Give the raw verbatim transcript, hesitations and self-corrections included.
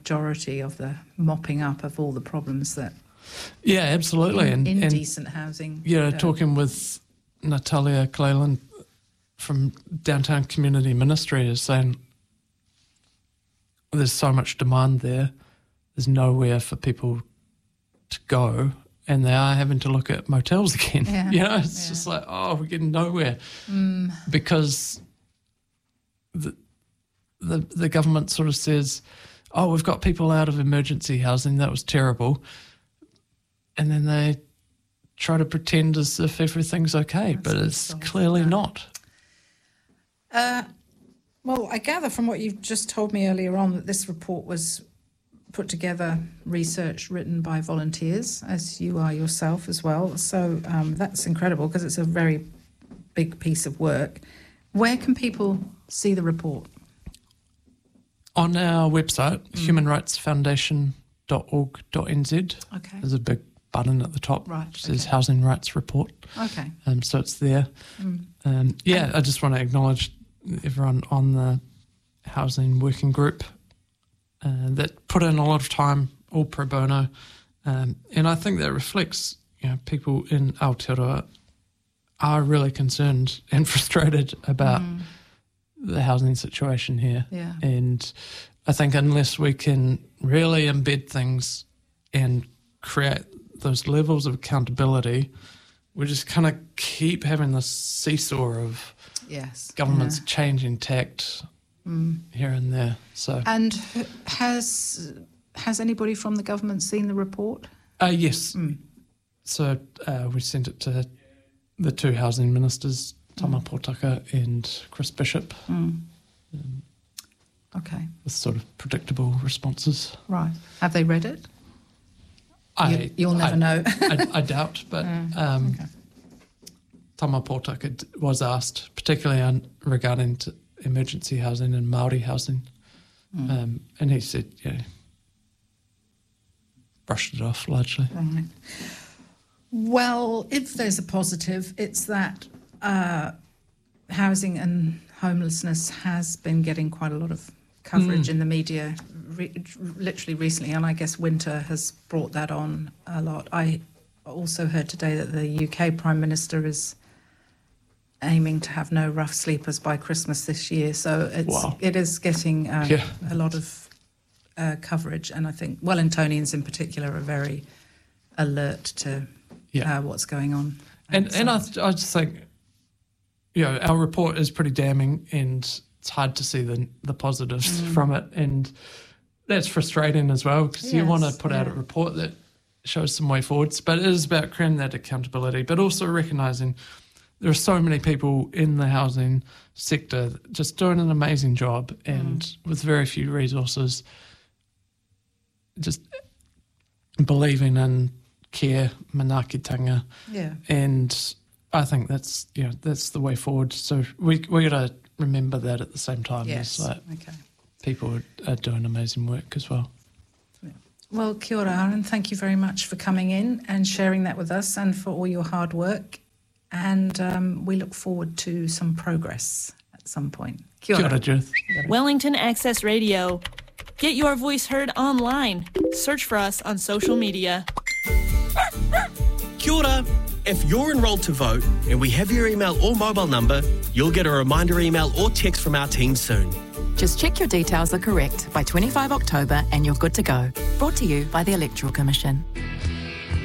majority of the mopping up of all the problems that Yeah, absolutely. in, and, indecent and, housing. Yeah, uh, talking with Natalia Cleland from Downtown Community Ministry is saying there's so much demand there, there's nowhere for people to go, and they are having to look at motels again. Yeah, you know, it's yeah. just like, oh, we're getting nowhere Mm. because the, the the government sort of says, oh, we've got people out of emergency housing, that was terrible, and then they try to pretend as if everything's okay, That's but good it's stuff, clearly yeah. not. Uh, well, I gather from what you've just told me earlier on that this report was put together, research written by volunteers, as you are yourself as well. So um, that's incredible because it's a very big piece of work. Where can people see the report? On our website, Mm. human rights foundation dot org dot n z, Okay. there's a big button at the top Right, which says okay. Housing Rights Report. Okay. Um, so it's there. Mm. Um, yeah, I just want to acknowledge everyone on the housing working group uh, that put in a lot of time, all pro bono, um, and I think that reflects, you know, people in Aotearoa are really concerned and frustrated about Mm. the housing situation here. Yeah. And I think unless we can really embed things and create those levels of accountability, we just kind of keep having this seesaw of Yes. governments Yeah. changing tact Mm. here and there. So, And h- has has anybody from the government seen the report? uh, yes. Mm. So uh, we sent it to the two housing ministers, Tama Potaka and Chris Bishop, Mm. um, Okay. with sort of predictable responses. Right. Have they read it? I, You, you'll never I, know. I, I doubt, but Mm, um, okay. Tama Potaka d- was asked, particularly on, regarding to emergency housing and Māori housing, Mm. um, and he said, yeah, brushed it off largely. Right. Well, if there's a positive, it's that uh, housing and homelessness has been getting quite a lot of coverage Mm. in the media, re- literally recently, and I guess winter has brought that on a lot. I also heard today that the U K Prime Minister is aiming to have no rough sleepers by Christmas this year, so it's Wow. it is getting um, Yeah. a lot of uh, coverage, and I think Wellingtonians in particular are very alert to Yeah. uh, what's going on. And and I, th- I just think, you know, our report is pretty damning, and it's hard to see the the positives Mm. from it, and that's frustrating as well because you want to Yes, put out a yeah. report that shows some way forwards, but it is about creating that accountability, but also recognising there are so many people in the housing sector just doing an amazing job, and Mm. with very few resources, just believing in care, manaakitanga, yeah, and I think that's, you know, that's the way forward. So we we got to remember that at the same time yes, as like okay. people are, are doing amazing work as well. Well, kia ora, Aaron. Thank you very much for coming in and sharing that with us, and for all your hard work. And um, we look forward to some progress at some point. Kia Kia ora. ora, Judith. Wellington Access Radio. Get your voice heard online. Search for us on social media. Kia ora. If you're enrolled to vote and we have your email or mobile number, you'll get a reminder email or text from our team soon. Just check your details are correct by twenty-fifth of October and you're good to go. Brought to you by the Electoral Commission.